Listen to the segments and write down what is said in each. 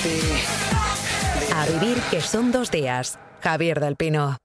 A vivir que son 2 días. Javier del Pino.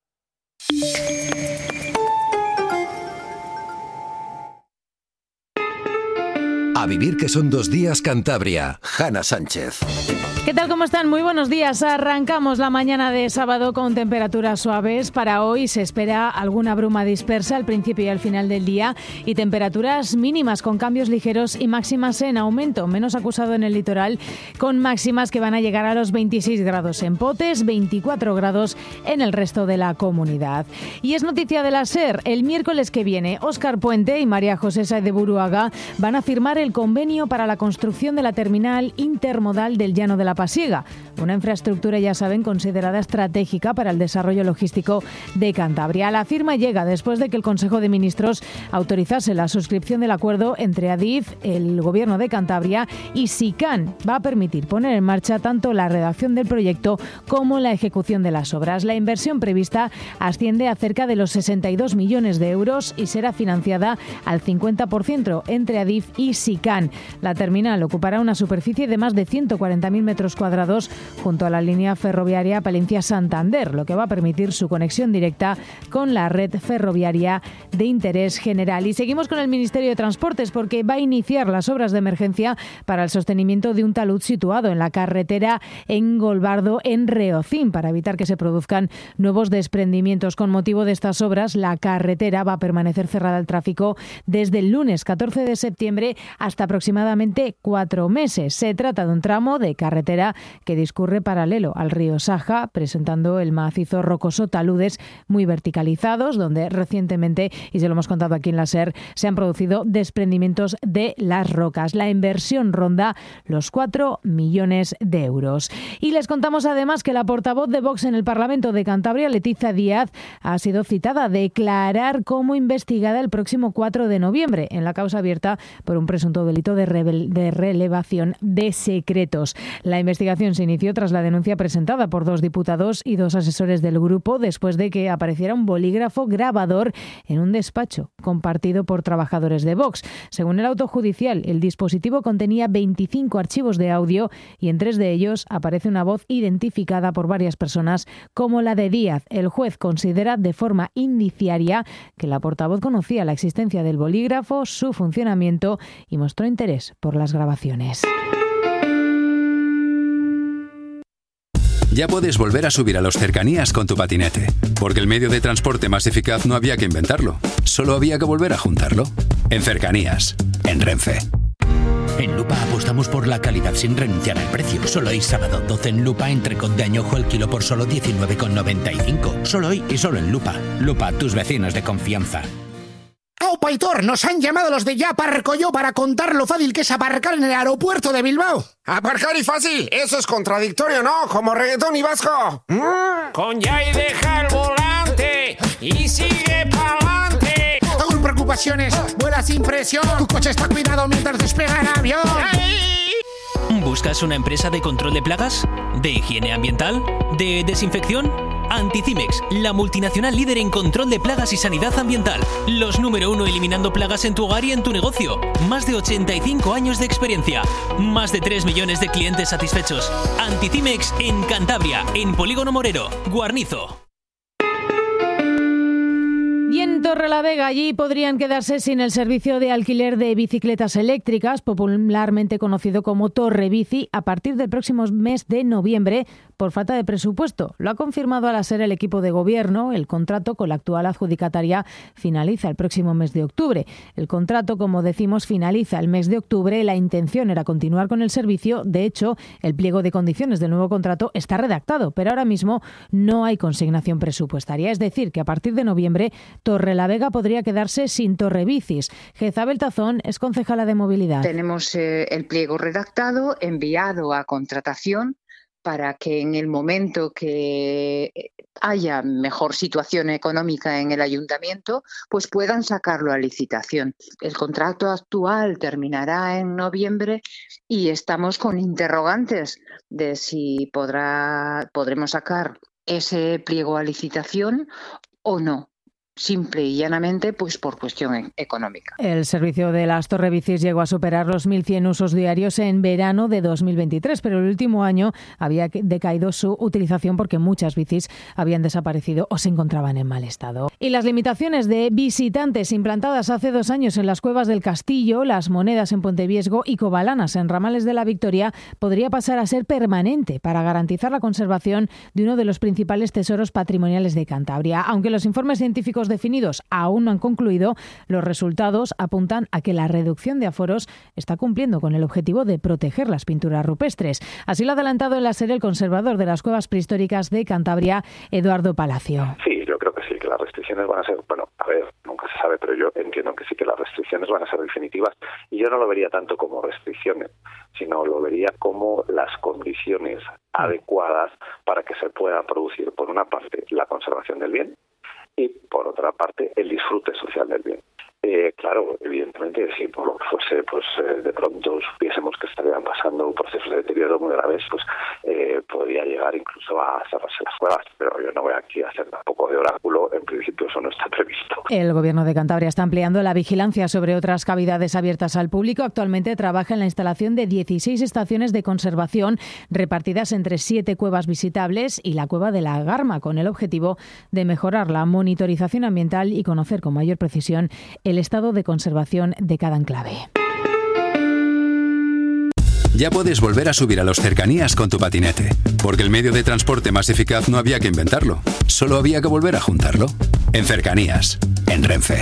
A vivir que son 2 días Cantabria. Hanna Sánchez. ¿Qué tal? ¿Cómo están? Muy buenos días. Arrancamos la mañana de sábado con temperaturas suaves. Para hoy se espera alguna bruma dispersa al principio y al final del día y temperaturas mínimas con cambios ligeros y máximas en aumento, menos acusado en el litoral, con máximas que van a llegar a los 26 grados en Potes, 24 grados en el resto de la comunidad. Y es noticia de la SER. El miércoles que viene, Óscar Puente y María José Sáez de Buruaga van a firmar el convenio para la construcción de la terminal intermodal del Llano de la Pasiega, una infraestructura, ya saben, considerada estratégica para el desarrollo logístico de Cantabria. La firma llega después de que el Consejo de Ministros autorizase la suscripción del acuerdo entre Adif, el Gobierno de Cantabria y SICAN. Va a permitir poner en marcha tanto la redacción del proyecto como la ejecución de las obras. La inversión prevista asciende a cerca de los 62 millones de euros y será financiada al 50% entre Adif y SICAN. La terminal ocupará una superficie de más de 140.000 metros cuadrados junto a la línea ferroviaria Palencia-Santander, lo que va a permitir su conexión directa con la red ferroviaria de interés general. Y seguimos con el Ministerio de Transportes porque va a iniciar las obras de emergencia para el sostenimiento de un talud situado en la carretera en Golbardo, en Reocín, para evitar que se produzcan nuevos desprendimientos. Con motivo de estas obras, la carretera va a permanecer cerrada al tráfico desde el lunes 14 de septiembre hasta aproximadamente 4 meses. Se trata de un tramo de carretera que discurre paralelo al río Saja, presentando el macizo rocoso taludes muy verticalizados, donde recientemente, y se lo hemos contado aquí en la SER, se han producido desprendimientos de las rocas. La inversión ronda los 4 millones de euros. Y les contamos además que la portavoz de Vox en el Parlamento de Cantabria, Leticia Díaz, ha sido citada a declarar como investigada el próximo 4 de noviembre en la causa abierta por un presunto delito de relevación de secretos. La investigación se inició tras la denuncia presentada por 2 diputados y 2 asesores del grupo después de que apareciera un bolígrafo grabador en un despacho compartido por trabajadores de Vox. Según el auto judicial, el dispositivo contenía 25 archivos de audio y en 3 de ellos aparece una voz identificada por varias personas como la de Díaz. El juez considera de forma indiciaria que la portavoz conocía la existencia del bolígrafo, su funcionamiento y mostró interés por las grabaciones. Ya puedes volver a subir a los cercanías con tu patinete, porque el medio de transporte más eficaz no había que inventarlo, solo había que volver a juntarlo. En Cercanías, en Renfe. En Lupa apostamos por la calidad sin renunciar al precio. Solo hoy sábado 12 en Lupa, entrecot de añojo al kilo por solo 19,95. Solo hoy y solo en Lupa. Lupa, tus vecinos de confianza. ¡Aupa, Aitor! Nos han llamado los de Ya Aparco Yo para contar lo fácil que es aparcar en el aeropuerto de Bilbao. Aparcar y fácil, eso es contradictorio, ¿no? Como reggaetón y vasco. Con Ya y deja el volante y sigue pa'lante. Sin preocupaciones, vuela sin presión. Tu coche está cuidado mientras despega el avión. ¿Buscas una empresa de control de plagas? ¿De higiene ambiental? ¿De desinfección? Anticimex, la multinacional líder en control de plagas y sanidad ambiental. Los número 1 eliminando plagas en tu hogar y en tu negocio. Más de 85 años de experiencia. Más de 3 millones de clientes satisfechos. Anticimex en Cantabria, en Polígono Morero, Guarnizo. Y en Torrelavega, allí podrían quedarse sin el servicio de alquiler de bicicletas eléctricas, popularmente conocido como Torrebici, a partir del próximo mes de noviembre, por falta de presupuesto. Lo ha confirmado a la SER el equipo de gobierno. El contrato con la actual adjudicataria finaliza el próximo mes de octubre. El contrato, como decimos, finaliza el mes de octubre. La intención era continuar con el servicio. De hecho, el pliego de condiciones del nuevo contrato está redactado, pero ahora mismo no hay consignación presupuestaria. Es decir, que a partir de noviembre Torrelavega podría quedarse sin Torrebicis. Jezabel Tazón es concejala de movilidad. Tenemos el pliego redactado, enviado a contratación para que en el momento que haya mejor situación económica en el ayuntamiento, pues puedan sacarlo a licitación. El contrato actual terminará en noviembre y estamos con interrogantes de si podremos sacar ese pliego a licitación o no. simple y llanamente pues por cuestión económica. El servicio de las Torrebicis llegó a superar los 1.100 usos diarios en verano de 2023, pero el último año había decaído su utilización porque muchas bicis habían desaparecido o se encontraban en mal estado. Y las limitaciones de visitantes implantadas hace 2 años en las cuevas del Castillo, Las Monedas en Ponteviesgo y Covalanas en Ramales de la Victoria podría pasar a ser permanente para garantizar la conservación de uno de los principales tesoros patrimoniales de Cantabria. Aunque los informes científicos definidos aún no han concluido, los resultados apuntan a que la reducción de aforos está cumpliendo con el objetivo de proteger las pinturas rupestres. Así lo ha adelantado en la SER el conservador de las cuevas prehistóricas de Cantabria, Eduardo Palacio. Sí, yo creo que sí, que las restricciones van a ser, nunca se sabe, pero yo entiendo que sí, que las restricciones van a ser definitivas, y yo no lo vería tanto como restricciones, sino lo vería como las condiciones adecuadas para que se pueda producir, por una parte, la conservación del bien y, por otra parte, el disfrute social del bien. Claro, evidentemente, si por lo que fuese, de pronto supiésemos que estarían pasando procesos de deterioro muy graves, podría llegar incluso a cerrarse las cuevas, pero yo no voy aquí a hacer tampoco de oráculo, en principio eso no está previsto. El Gobierno de Cantabria está ampliando la vigilancia sobre otras cavidades abiertas al público. Actualmente trabaja en la instalación de 16 estaciones de conservación repartidas entre 7 cuevas visitables y la cueva de la Garma, con el objetivo de mejorar la monitorización ambiental y conocer con mayor precisión el estado de conservación de cada enclave. Ya puedes volver a subir a los Cercanías con tu patinete, porque el medio de transporte más eficaz no había que inventarlo, solo había que volver a juntarlo. En Cercanías, en Renfe.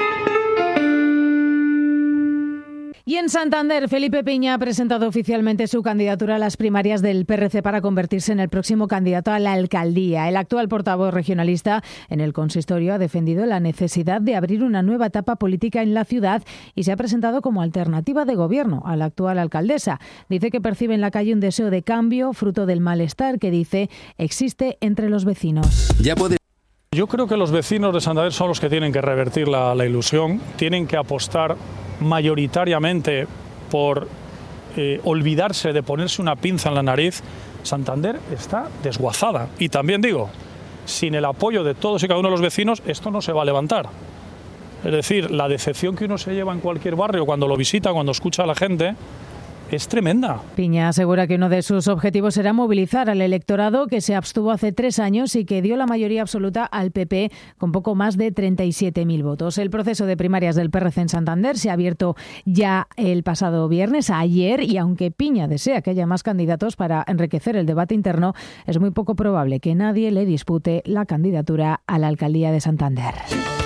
Y en Santander, Felipe Piña ha presentado oficialmente su candidatura a las primarias del PRC para convertirse en el próximo candidato a la alcaldía. El actual portavoz regionalista en el consistorio ha defendido la necesidad de abrir una nueva etapa política en la ciudad y se ha presentado como alternativa de gobierno a la actual alcaldesa. Dice que percibe en la calle un deseo de cambio, fruto del malestar que dice existe entre los vecinos. Yo creo que los vecinos de Santander son los que tienen que revertir la ilusión, tienen que apostar mayoritariamente por olvidarse de ponerse una pinza en la nariz. Santander está desguazada y también digo, sin el apoyo de todos y cada uno de los vecinos esto no se va a levantar. Es decir, la decepción que uno se lleva en cualquier barrio cuando lo visita, cuando escucha a la gente, es tremenda. Piña asegura que uno de sus objetivos será movilizar al electorado que se abstuvo hace 3 años y que dio la mayoría absoluta al PP con poco más de 37.000 votos. El proceso de primarias del PRC en Santander se ha abierto ya el pasado viernes, ayer, y aunque Piña desea que haya más candidatos para enriquecer el debate interno, es muy poco probable que nadie le dispute la candidatura a la alcaldía de Santander.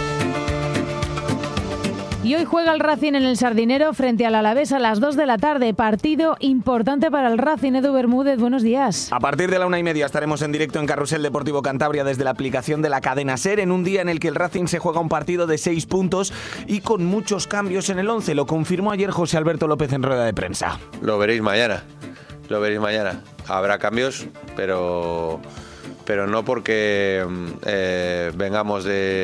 Y hoy juega el Racing en el Sardinero frente al Alavés a las 2 de la tarde. Partido importante para el Racing. Edu Bermúdez, buenos días. A partir de la 1:30 estaremos en directo en Carrusel Deportivo Cantabria desde la aplicación de la cadena SER, en un día en el que el Racing se juega un partido de 6 puntos y con muchos cambios en el 11. Lo confirmó ayer José Alberto López en rueda de prensa. Lo veréis mañana. Habrá cambios, pero no porque vengamos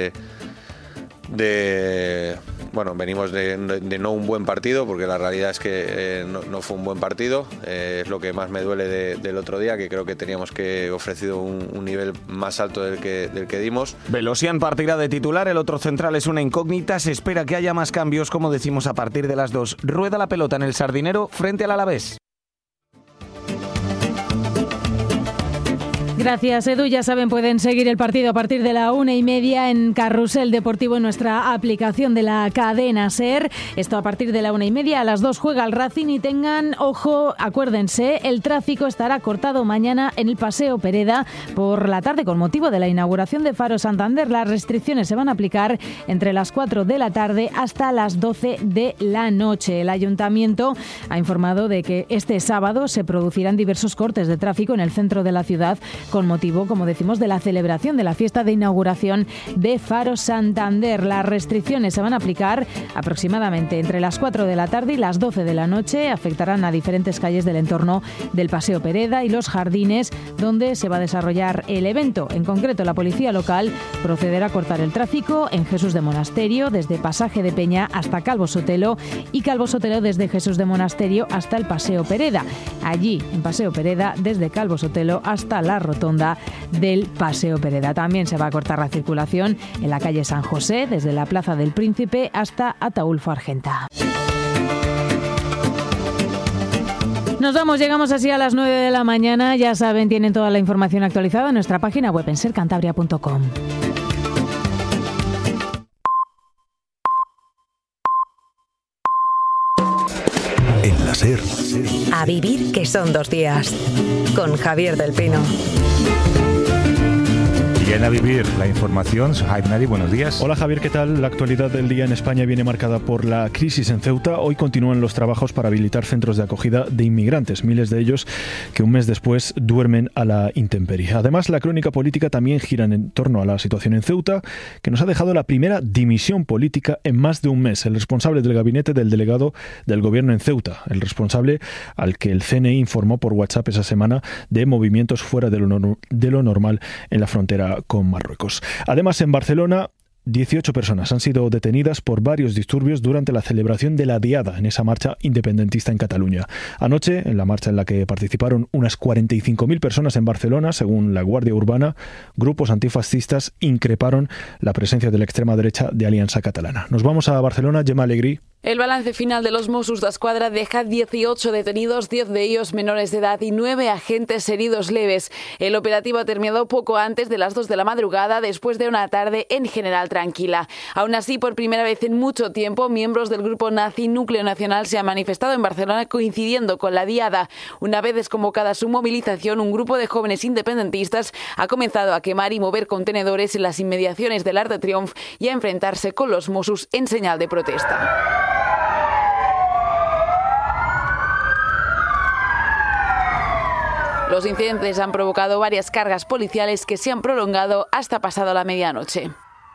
venimos de no un buen partido, porque la realidad es que no fue un buen partido. Es lo que más me duele del otro día, que creo que teníamos que ofrecido un nivel más alto del que dimos. Velosian partirá de titular, el otro central es una incógnita. Se espera que haya más cambios, como decimos, a partir de las 2. Rueda la pelota en el Sardinero frente al Alavés. Gracias, Edu. Ya saben, pueden seguir el partido a partir de la 1:30 en Carrusel Deportivo en nuestra aplicación de la cadena SER. Esto a partir de la 1:30. A las 2 juega el Racing y tengan ojo, acuérdense, el tráfico estará cortado mañana en el Paseo Pereda por la tarde con motivo de la inauguración de Faro Santander. Las restricciones se van a aplicar entre las 4 de la tarde hasta las 12 de la noche. El Ayuntamiento ha informado de que este sábado se producirán diversos cortes de tráfico en el centro de la ciudad con motivo, como decimos, de la celebración de la fiesta de inauguración de Faro Santander. Las restricciones se van a aplicar aproximadamente entre las 4 de la tarde y las 12 de la noche. Afectarán a diferentes calles del entorno del Paseo Pereda y los jardines donde se va a desarrollar el evento. En concreto, la policía local procederá a cortar el tráfico en Jesús de Monasterio, desde Pasaje de Peña hasta Calvo Sotelo, y Calvo Sotelo desde Jesús de Monasterio hasta el Paseo Pereda. Allí, en Paseo Pereda, desde Calvo Sotelo hasta la rotonda rotonda del Paseo Pereda. También se va a cortar la circulación en la calle San José, desde la Plaza del Príncipe hasta Ataulfo Argenta. Nos vamos, llegamos así a las 9 de la mañana. Ya saben, tienen toda la información actualizada en nuestra página web en sercantabria.com. En la SER. A vivir que son 2 días. Con Javier del Pino. Y en A Vivir, la información, Jaime Nadi, buenos días. Hola Javier, ¿qué tal? La actualidad del día en España viene marcada por la crisis en Ceuta. Hoy continúan los trabajos para habilitar centros de acogida de inmigrantes, miles de ellos que un mes después duermen a la intemperie. Además, la crónica política también gira en torno a la situación en Ceuta, que nos ha dejado la primera dimisión política en más de un mes. El responsable del gabinete del delegado del gobierno en Ceuta, el responsable al que el CNI informó por WhatsApp esa semana de movimientos fuera de lo normal en la frontera con Marruecos. Además, en Barcelona, 18 personas han sido detenidas por varios disturbios durante la celebración de la Diada en esa marcha independentista en Cataluña. Anoche, en la marcha en la que participaron unas 45.000 personas en Barcelona, según la Guardia Urbana, grupos antifascistas increparon la presencia de la extrema derecha de Alianza Catalana. Nos vamos a Barcelona, Gemma Alegrí. El balance final de los Mossos d'Esquadra deja 18 detenidos, 10 de ellos menores de edad y 9 agentes heridos leves. El operativo ha terminado poco antes de las 2 de la madrugada, después de una tarde en general tranquila. Aún así, por primera vez en mucho tiempo, miembros del grupo nazi Núcleo Nacional se han manifestado en Barcelona coincidiendo con la Diada. Una vez desconvocada su movilización, un grupo de jóvenes independentistas ha comenzado a quemar y mover contenedores en las inmediaciones del Arc de Triomf y a enfrentarse con los Mossos en señal de protesta. Los incidentes han provocado varias cargas policiales que se han prolongado hasta pasado la medianoche.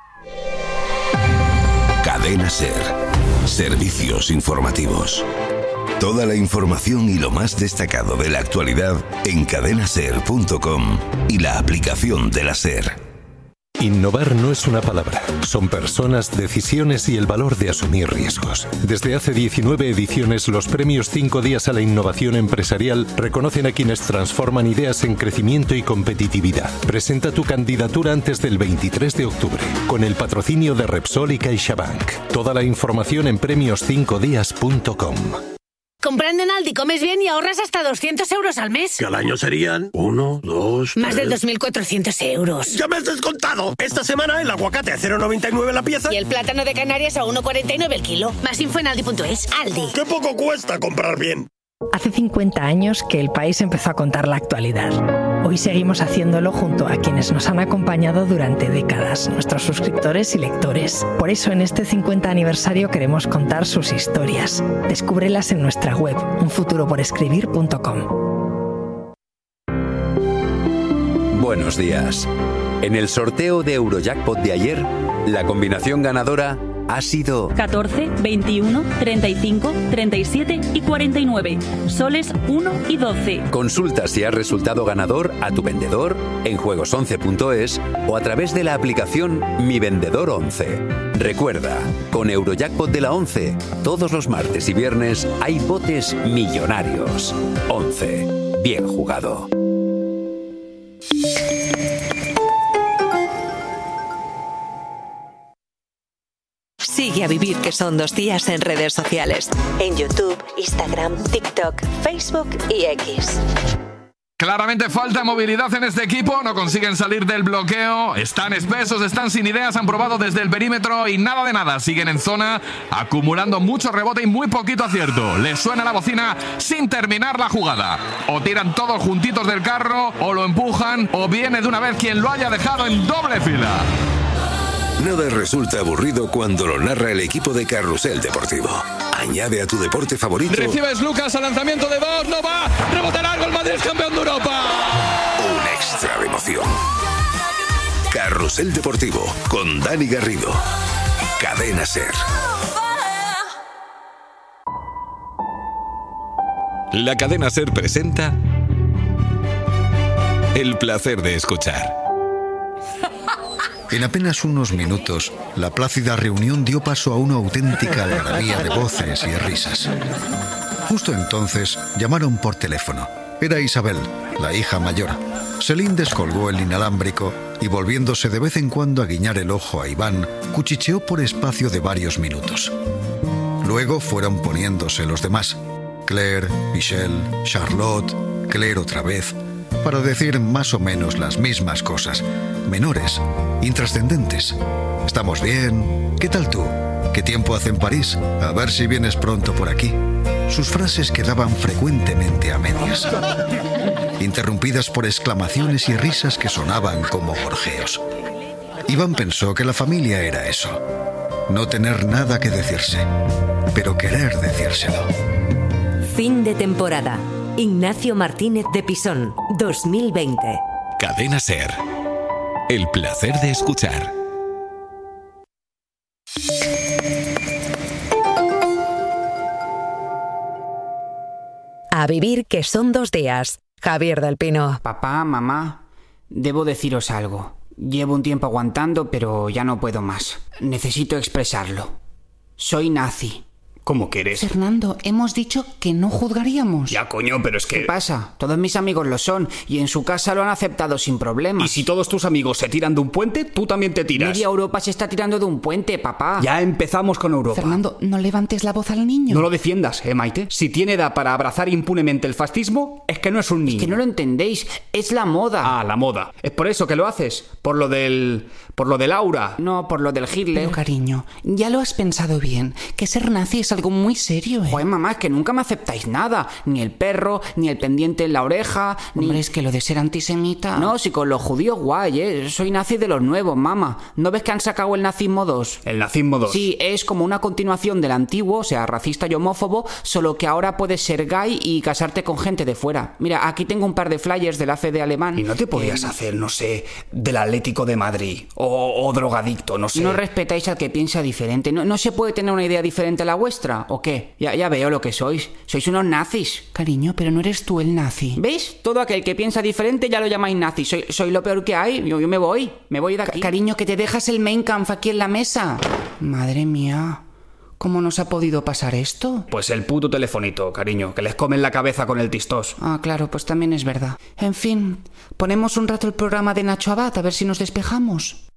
Cadena SER. Servicios informativos. Toda la información y lo más destacado de la actualidad en cadenaser.com y la aplicación de la SER. Innovar no es una palabra, son personas, decisiones y el valor de asumir riesgos. Desde hace 19 ediciones, los premios 5 días a la innovación empresarial reconocen a quienes transforman ideas en crecimiento y competitividad. Presenta tu candidatura antes del 23 de octubre, con el patrocinio de Repsol y CaixaBank. Toda la información en premios5días.com. Comprando en Aldi comes bien y ahorras hasta 200 euros al mes. Que al año serían 1, 2, 3... Más de 2.400 euros. ¡Ya me has descontado! Esta semana el aguacate a 0,99 la pieza. Y el plátano de Canarias a 1,49 el kilo. Más info en Aldi.es. Aldi. ¡Qué poco cuesta comprar bien! Hace 50 años que el país empezó a contar la actualidad. Hoy seguimos haciéndolo junto a quienes nos han acompañado durante décadas, nuestros suscriptores y lectores. Por eso en este 50 aniversario queremos contar sus historias. Descúbrelas en nuestra web, unfuturoporescribir.com. Buenos días. En el sorteo de Eurojackpot de ayer, la combinación ganadora ha sido 14, 21, 35, 37 y 49. Soles 1 y 12. Consulta si has resultado ganador a tu vendedor en juegos11.es o a través de la aplicación Mi Vendedor 11. Recuerda, con Eurojackpot de la 11, todos los martes y viernes hay botes millonarios. 11. Bien jugado. Sigue A Vivir que son 2 días en redes sociales. En YouTube, Instagram, TikTok, Facebook y X. Claramente falta movilidad en este equipo, no consiguen salir del bloqueo, están espesos, están sin ideas, han probado desde el perímetro y nada de nada, siguen en zona, acumulando mucho rebote y muy poquito acierto. Les suena la bocina sin terminar la jugada. O tiran todos juntitos del carro, o lo empujan, o viene de una vez quien lo haya dejado en doble fila. Nada resulta aburrido cuando lo narra el equipo de Carrusel Deportivo. Añade a tu deporte favorito. Recibes Lucas al lanzamiento de Bosch, no va, rebote largo, el Madrid es campeón de Europa. Un extra de emoción. Carrusel Deportivo con Dani Garrido. Cadena SER. La cadena SER presenta El placer de escuchar. En apenas unos minutos, la plácida reunión dio paso a una auténtica algarabía de voces y risas. Justo entonces, llamaron por teléfono. Era Isabel, la hija mayor. Selín descolgó el inalámbrico y, volviéndose de vez en cuando a guiñar el ojo a Iván, cuchicheó por espacio de varios minutos. Luego fueron poniéndose los demás: Claire, Michelle, Charlotte, Claire otra vez, para decir más o menos las mismas cosas, menores, intrascendentes. ¿Estamos bien? ¿Qué tal tú? ¿Qué tiempo hace en París? A ver si vienes pronto por aquí. Sus frases quedaban frecuentemente a medias, interrumpidas por exclamaciones y risas que sonaban como gorjeos. Iván pensó que la familia era eso: no tener nada que decirse, pero querer decírselo. Fin de temporada. Ignacio Martínez de Pisón, 2020. Cadena SER. El placer de escuchar. A vivir que son 2 días. Javier del Pino. Papá, mamá, debo deciros algo. Llevo un tiempo aguantando, pero ya no puedo más. Necesito expresarlo. Soy nazi. ¿Cómo que eres? Fernando, hemos dicho que no juzgaríamos. Ya, coño, pero es que... ¿Qué pasa? Todos mis amigos lo son y en su casa lo han aceptado sin problema. ¿Y si todos tus amigos se tiran de un puente, tú también te tiras? Media Europa se está tirando de un puente, papá. Ya empezamos con Europa. Fernando, no levantes la voz al niño. No lo defiendas, Maite. Si tiene edad para abrazar impunemente el fascismo, es que no es un niño. Es que no lo entendéis, es la moda. Ah, la moda. ¿Es por eso que lo haces? ¿Por lo del aura? No, por lo del Hitler. Pero cariño, ya lo has pensado bien, que ser nazi es algo muy serio, Joder, mamá, es que nunca me aceptáis nada. Ni el perro, ni el pendiente en la oreja, ni... Hombre, es que lo de ser antisemita... No, si con los judíos guay, Soy nazi de los nuevos, mamá. ¿No ves que han sacado el nazismo 2? ¿El nazismo 2? Sí, es como una continuación del antiguo, o sea, racista y homófobo, solo que ahora puedes ser gay y casarte con gente de fuera. Mira, aquí tengo un par de flyers de la AFD alemán. ¿Y no te podías hacer, no sé, del Atlético de Madrid? O drogadicto, no sé. No respetáis al que piensa diferente. ¿No se puede tener una idea diferente a la vuestra? ¿O qué? Ya veo lo que sois. Sois unos nazis. Cariño, pero no eres tú el nazi. ¿Veis? Todo aquel que piensa diferente ya lo llamáis nazi. Soy lo peor que hay. Yo me voy de aquí. Cariño, que te dejas el Mein Kampf aquí en la mesa. Madre mía, ¿cómo nos ha podido pasar esto? Pues el puto telefonito, cariño, que les comen la cabeza con el tistós. Ah, claro, pues también es verdad. En fin, ponemos un rato el programa de Nacho Abad a ver si nos despejamos.